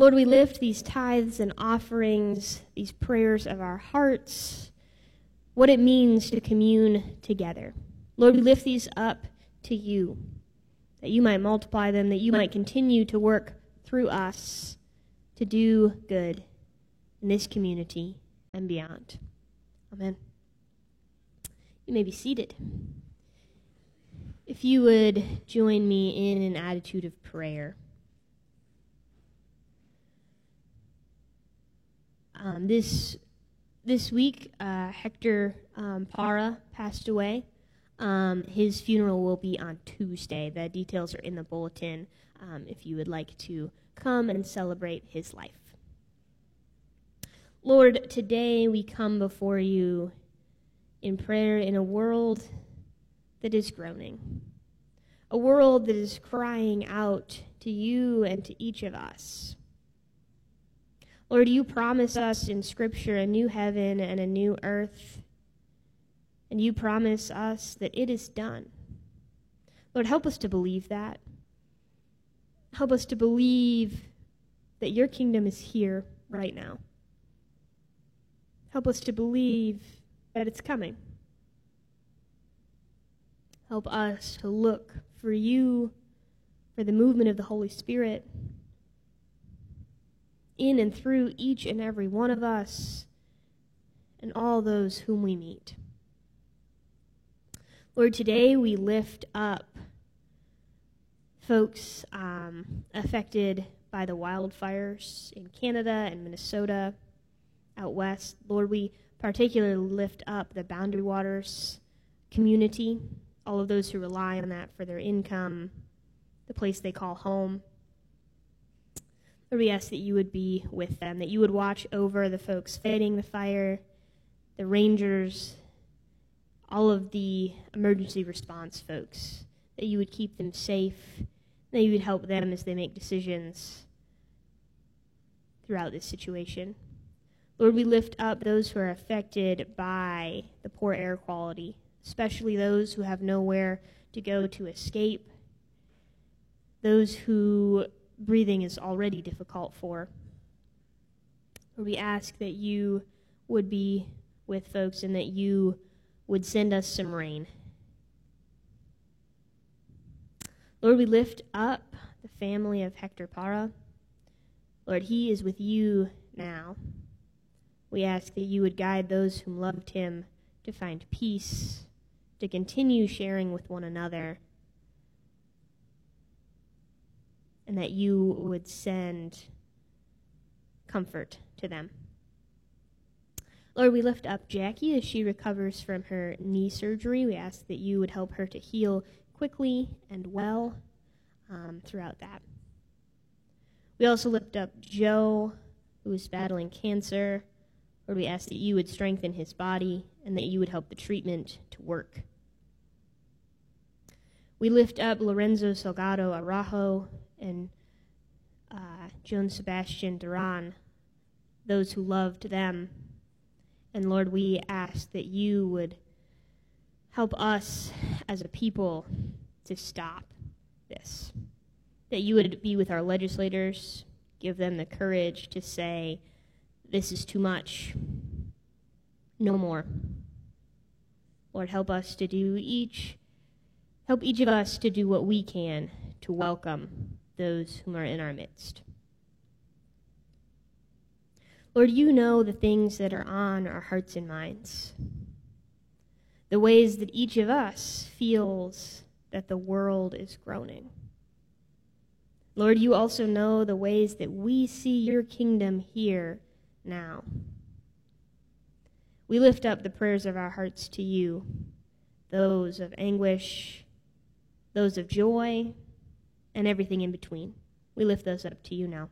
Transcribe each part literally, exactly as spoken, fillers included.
Lord, we lift these tithes and offerings, these prayers of our hearts, what it means to commune together. Lord, we lift these up to you, that you might multiply them, that you might continue to work through us to do good in this community and beyond. Amen. You may be seated. If you would join me in an attitude of prayer. Um, this this week, uh, Hector um, Parra passed away. Um, his funeral will be on Tuesday. The details are in the bulletin um, if you would like to come and celebrate his life. Lord, today we come before you in prayer in a world that is groaning, a world that is crying out to you and to each of us. Lord, you promise us in Scripture a new heaven and a new earth, and you promise us that it is done. Lord, help us to believe that. Help us to believe that your kingdom is here right now. Help us to believe that it's coming. Help us to look for you, for the movement of the Holy Spirit in and through each and every one of us and all those whom we meet. Lord, today we lift up folks um, affected by the wildfires in Canada and Minnesota, out west. Lord, we particularly lift up the Boundary Waters community, all of those who rely on that for their income, the place they call home. Lord, we ask that you would be with them, that you would watch over the folks fighting the fire, the rangers, all of the emergency response folks, that you would keep them safe, that you would help them as they make decisions throughout this situation. Lord, we lift up those who are affected by the poor air quality, especially those who have nowhere to go to escape, those who breathing is already difficult for. Lord, we ask that you would be with folks and that you would send us some rain. Lord, we lift up the family of Hector Parra. Lord, he is with you now. We ask that you would guide those who loved him to find peace, to continue sharing with one another, and that you would send comfort to them. Lord, we lift up Jackie as she recovers from her knee surgery. We ask that you would help her to heal quickly and well um, throughout that. We also lift up Joe, who is battling cancer. Lord, we ask that you would strengthen his body and that you would help the treatment to work. We lift up Lorenzo Salgado Araujo and uh, Joan Sebastian Duran, those who loved them. And Lord, we ask that you would help us as a people to stop this, that you would be with our legislators, give them the courage to say, this is too much, no more. Lord, help us to do each, help each of us to do what we can to welcome those whom are in our midst. Lord, you know the things that are on our hearts and minds, the ways that each of us feels that the world is groaning. Lord, you also know the ways that we see your kingdom here now. We lift up the prayers of our hearts to you, those of anguish, those of joy, and everything in between. We lift those up to you now.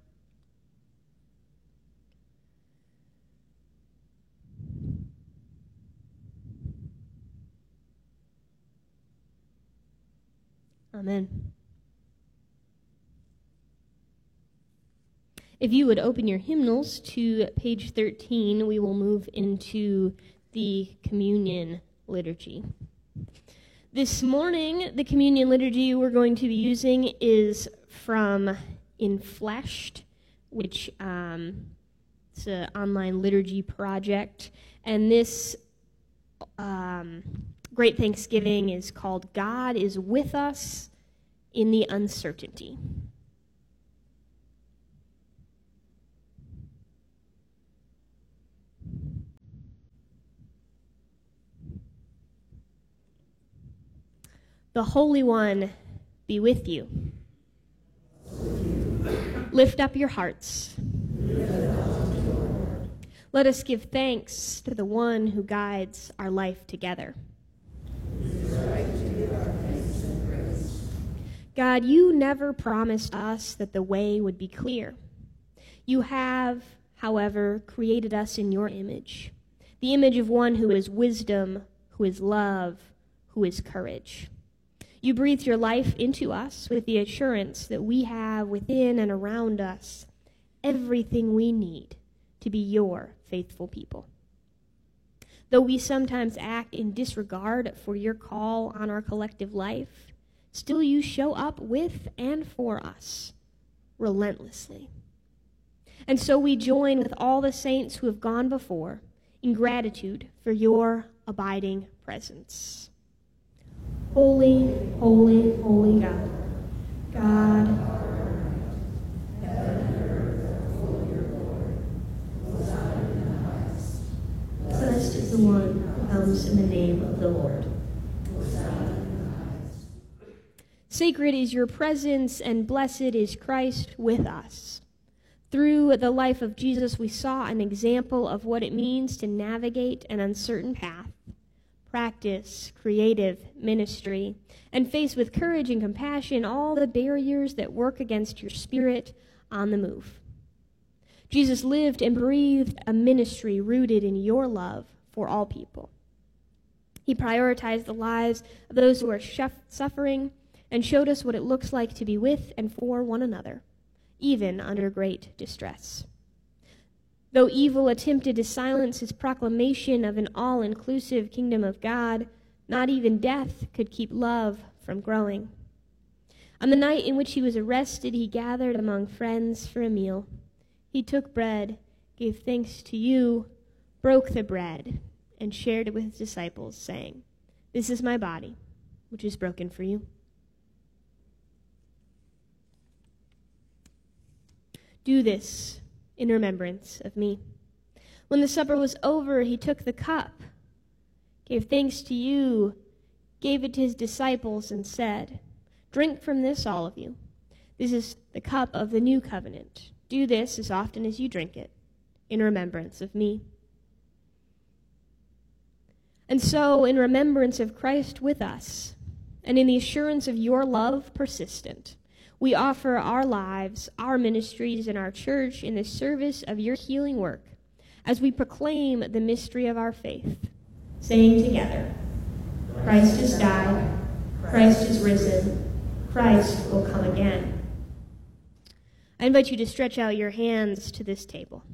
Amen. If you would open your hymnals to page thirteen, we will move into the communion liturgy. This morning, the communion liturgy we're going to be using is from Infleshed, which um, it's an online liturgy project. And this um, Great Thanksgiving is called God is With Us in the Uncertainty. The Holy One be with you. Lift up your hearts. Let us give thanks to the one who guides our life together. God, you never promised us that the way would be clear. You have, however, created us in your image, the image of one who is wisdom, who is love, who is courage. You breathed your life into us with the assurance that we have within and around us everything we need to be your faithful people. Though we sometimes act in disregard for your call on our collective life, still you show up with and for us relentlessly. And so we join with all the saints who have gone before in gratitude for your abiding presence. Holy, holy, holy God, God, blessed is the one who comes in the name of the Lord. Sacred is your presence, and blessed is Christ with us. Through the life of Jesus, we saw an example of what it means to navigate an uncertain path, practice creative ministry, and face with courage and compassion all the barriers that work against your spirit on the move. Jesus lived and breathed a ministry rooted in your love for all people. He prioritized the lives of those who are suffering and showed us what it looks like to be with and for one another, even under great distress. Though evil attempted to silence his proclamation of an all-inclusive kingdom of God, not even death could keep love from growing. On the night in which he was arrested, he gathered among friends for a meal. He took bread, gave thanks to you, broke the bread, and shared it with his disciples, saying, "This is my body, which is broken for you. Do this in remembrance of me." When the supper was over, he took the cup, gave thanks to you, gave it to his disciples, and said, "Drink from this, all of you. This is the cup of the new covenant. Do this as often as you drink it, in remembrance of me." And so, in remembrance of Christ with us, and in the assurance of your love persistent, we offer our lives, our ministries, and our church in the service of your healing work as we proclaim the mystery of our faith, saying together, Christ has died, Christ is risen, Christ will come again. I invite you to stretch out your hands to this table.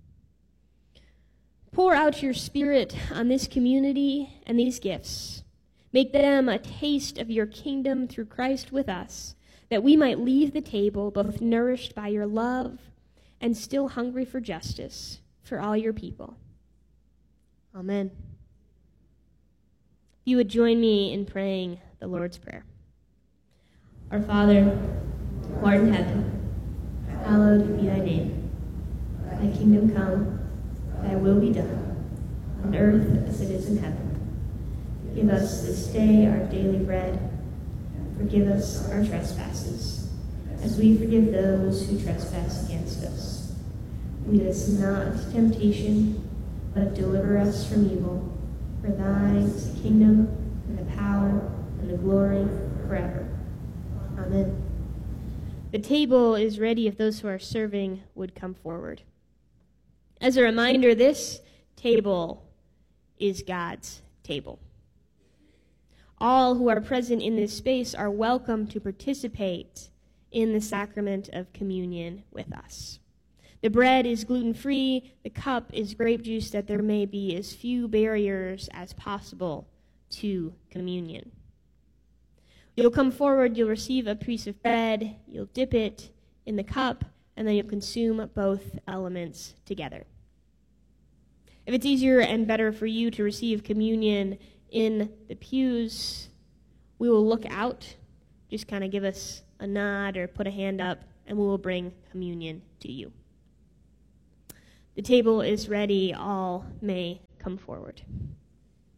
Pour out your Spirit on this community and these gifts. Make them a taste of your kingdom through Christ with us, that we might leave the table both nourished by your love and still hungry for justice for all your people. Amen. If you would join me in praying the Lord's Prayer. Our Father, who art in heaven, hallowed be thy name. Thy kingdom come, thy will be done, on earth as it is in heaven. Give us this day our daily bread. Forgive us our trespasses, as we forgive those who trespass against us. Lead us not into temptation, but deliver us from evil. For thine is the kingdom, and the power, and the glory, forever. Amen. The table is ready if those who are serving would come forward. As a reminder, this table is God's table. All who are present in this space are welcome to participate in the sacrament of communion with us. The bread is gluten-free, the cup is grape juice, that there may be as few barriers as possible to communion. You'll come forward, you'll receive a piece of bread, you'll dip it in the cup, and then you'll consume both elements together. If it's easier and better for you to receive communion in the pews, we will look out. Just kind of give us a nod or put a hand up, and we will bring communion to you. The table is ready. All may come forward.